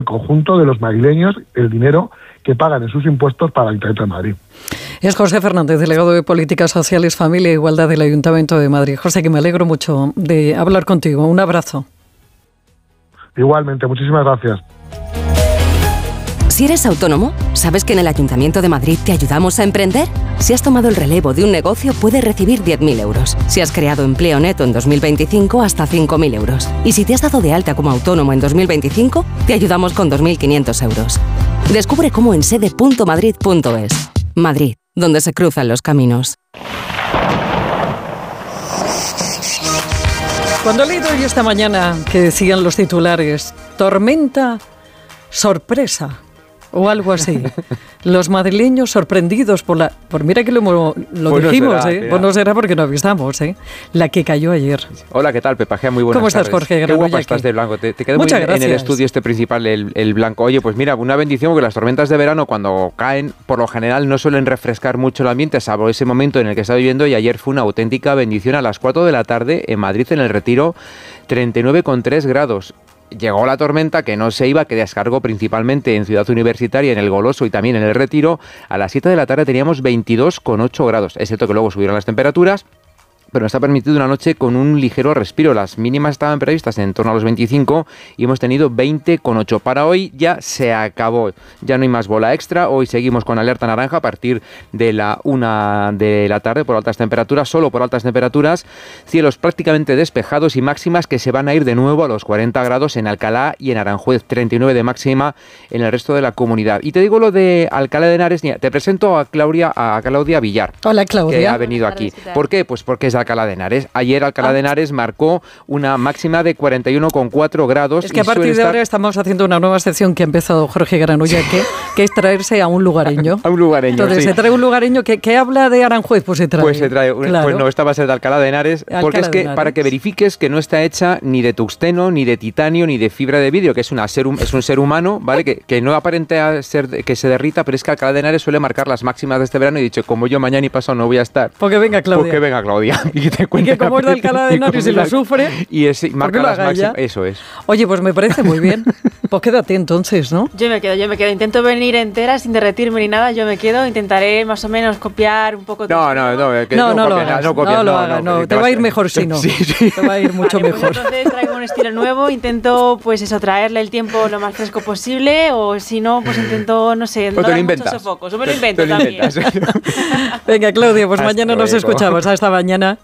conjunto de los madrileños el dinero que pagan en sus impuestos para el Ayuntamiento de Madrid. Es José Fernández, delegado de Políticas Sociales, Familia e Igualdad del Ayuntamiento de Madrid. José, que me alegro mucho de hablar contigo. Un abrazo. Igualmente, muchísimas gracias. Si eres autónomo, ¿sabes que en el Ayuntamiento de Madrid te ayudamos a emprender? Si has tomado el relevo de un negocio, puedes recibir 10.000 euros. Si has creado empleo neto en 2025, hasta 5.000 euros. Y si te has dado de alta como autónomo en 2025, te ayudamos con 2.500 euros. Descubre cómo en sede.madrid.es. Madrid, donde se cruzan los caminos. Cuando he leído hoy esta mañana que decían los titulares, tormenta, sorpresa, o algo así. Los madrileños sorprendidos por mira que lo dijimos, será, Pues no será porque no avisamos, la que cayó ayer. Hola, ¿qué tal, Pepa? Muy buenas ¿Cómo estás, tardes. Jorge? Qué guapa estás de blanco. Te quedó muy bien en el estudio principal el blanco. Oye, pues mira, una bendición, porque las tormentas de verano cuando caen, por lo general no suelen refrescar mucho el ambiente, salvo ese momento en el que está viviendo, y ayer fue una auténtica bendición a las 4 de la tarde en Madrid, en el Retiro, 39,3 grados. Llegó la tormenta que no se iba, que descargó principalmente en Ciudad Universitaria, en el Goloso y también en el Retiro. A las 7 de la tarde teníamos 22,8 grados. Es cierto que luego subieron las temperaturas, pero nos ha permitido una noche con un ligero respiro. Las mínimas estaban previstas en torno a los 25 y hemos tenido 20,8. Para hoy ya se acabó, ya no hay más bola extra. Hoy seguimos con alerta naranja a partir de la 1 de la tarde por altas temperaturas, solo por altas temperaturas, cielos prácticamente despejados y máximas que se van a ir de nuevo a los 40 grados en Alcalá y en Aranjuez, 39 de máxima en el resto de la comunidad. Y te digo lo de Alcalá de Henares, te presento a Claudia Villar. Hola, Claudia. Que ha venido aquí. ¿Por qué? Pues porque es Alcalá de Henares. Ayer Alcalá de Henares marcó una máxima de 41,4 grados. Es que a partir de ahora estamos haciendo una nueva sección que ha empezado Jorge Granulla, que es traerse a un lugareño. A un lugareño, entonces, sí. se trae un lugareño que habla de Aranjuez, pues se trae. Pues se trae. Claro. Pues no, esta va a ser de Alcalá de Henares, porque es que para que verifiques que no está hecha ni de tuxteno, ni de titanio, ni de fibra de vidrio, que es un ser humano, ¿vale? Que no aparenta ser que se derrita, pero es que Alcalá de Henares suele marcar las máximas de este verano y he dicho, como yo mañana y pasado no voy a estar. Porque venga Claudia. Porque venga Claudia. Y que como es de Alcalá de Henares y lo sufre, y marca las máximas. Eso es. Oye, pues me parece muy bien. Pues quédate entonces, ¿no? Yo me quedo. Intento venir entera sin derretirme ni nada. Yo me quedo. Intentaré más o menos copiar un poco. No lo hagas. Te va a ir mejor si no. Sí. Te va a ir mucho mejor. Pues entonces traigo un estilo nuevo. Intento, pues eso, traerle el tiempo lo más fresco posible. O si no, pues intento, no sé, no dar muchos sofocos. O me lo invento también. Venga, Claudia, pues mañana nos escuchamos. Hasta mañana.